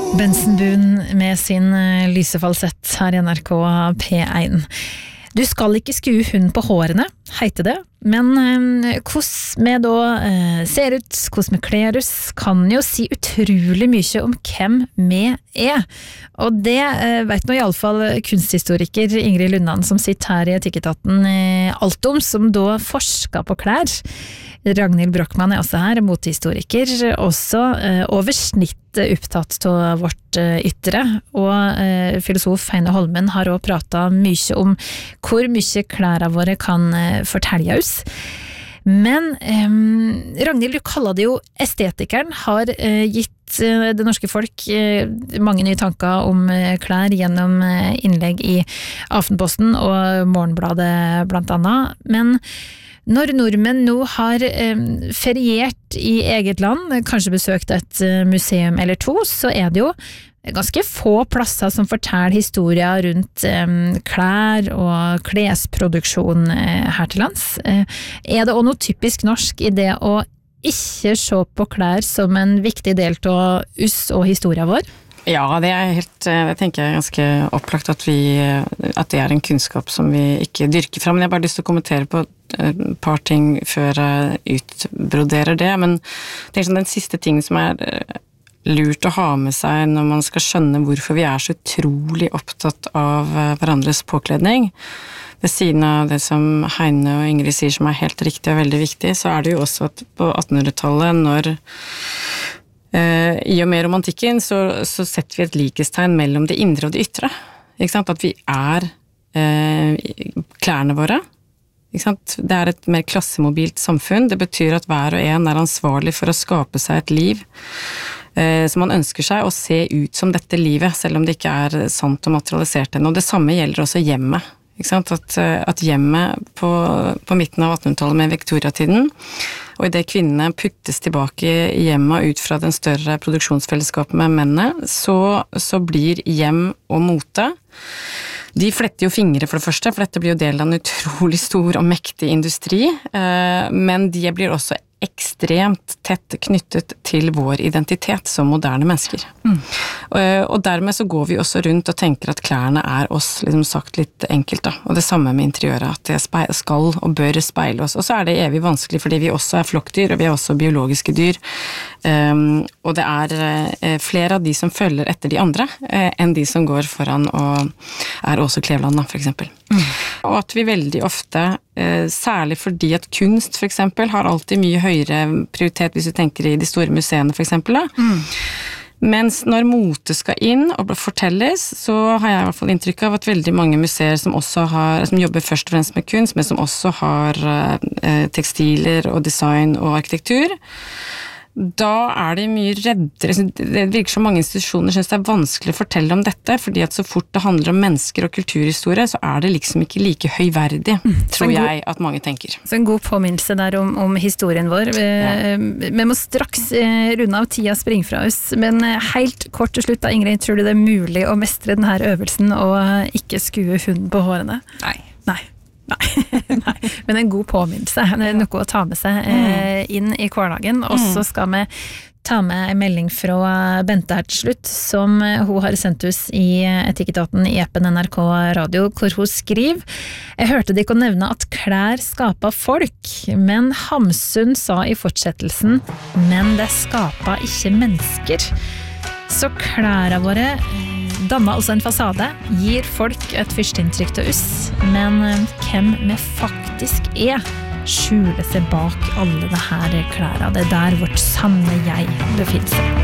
Bensenbuen med sin lysefalsett her I NRK P1. Du skal ikke skue hund på hårene, heter det, men hvordan vi da ser ut, hvordan vi kler oss, kan jo si utrolig mye om hvem vi Og det vet nå I alle fall kunsthistoriker Ingrid Lundan, som sitter her I Etikketaten alt om, som da forsker på klær. Ragnhild Brochmann også her, motehistoriker, også over snittet opptatt av vårt ytre, og filosof Heine Holmen har også pratet mye om hvor mye klærne våre kan fortelle oss. Men Ragnhild, du kaller det jo estetikeren, har gitt det norske folk mange nye tanker om klær gjennom innlegg I Aftenposten og Morgenbladet blant annet, men når nordmenn nå har feriert I eget land, kanskje besøkt et museum eller to, så det jo ganske få plasser som forteller historier rundt klær og klesproduksjon her til lands. Det også noe typisk norsk I det å ikke se på klær som en viktig del av oss og historien vår? Ja, det det tenker jeg ganske opplagt at det en kunnskap som vi ikke dyrker fra, men jeg har bare lyst til å kommentere på et par ting før jeg utbroderer det, men sånn, den siste tingen som lurt å ha med seg når man skal skjønne hvorfor vi så utrolig opptatt av hverandres påkledning. Ved siden av det som Heine og Ingrid sier som helt riktig og veldig viktig, så det jo også at på 1800-tallet, når I og med romantikken, så setter vi et likestegn mellom det indre og det ytre. Ikke sant? At vi klærne våre. Ikke sant? Det et mer klassemobilt samfunn. Det betyr at hver og en ansvarlig for å skape seg et liv som man ønsker seg å se ut som dette livet, selv om det ikke sant og materialisert ennå. Og det samme gjelder også hjemmet. Ikke sant? At hjemmet på midten av 1800-tallet med Victoria-tiden, og I det kvinnene puttes tilbake I hjemmet ut fra den større produksjonsfellesskapet med mennene, så blir hjem og mote. De fletter jo fingre for det første, for dette blir jo del av en utrolig stor og mektig industri, men de blir også ekstremt tett knyttet til vår identitet som moderne mennesker. Og dermed så går vi også rundt og tenker at klærne oss, liksom sagt litt enkelt da, og det samme med interiøret, at det skal og bør speile oss, og så det evig vanskelig fordi vi også flokkdyr, og vi også biologiske dyr, og det flere av de som følger etter de andre, enn de som går foran og også Kleveland da, for eksempel. Og at vi veldig ofte, særlig fordi at kunst for eksempel har alltid mye høyere prioritet hvis du tenker I de store museene for eksempel da. Mens når mote skal inn og fortelles, så har jeg I hvert fall inntrykk av at veldig mange museer som jobber først og fremst med kunst, men som også har tekstiler og design og arkitektur, da det mye reddere. Det virker som mange institusjoner synes det vanskelig å fortelle om dette, fordi at så fort det handler om mennesker og kulturhistorie, så det liksom ikke like høyverdig, tror jeg at mange tenker. Så en god påminnelse der om historien vår. Vi må straks runde av tida springe fra oss, men helt kort til slutt da, Ingrid, tror du det mulig å mestre denne øvelsen og ikke skue hunden på hårene? Nei. Men en god påminnelse, noe å ta med seg inn I hverdagen, og så skal vi ta med en melding fra Bente her til slutt, som hun har sendt oss I Etikketaten I appen NRK Radio, hvor hun skriver: Jeg hørte de ikke nevne at klær skaper folk, men Hamsun sa I fortsettelsen, men det skaper ikke mennesker. Så klærne våre danner altså en fasade, gir folk et førsteinntrykk til oss, men hvem vi faktisk skjuler seg bak alle det her klærne. Det der vårt sanne jeg befinner seg.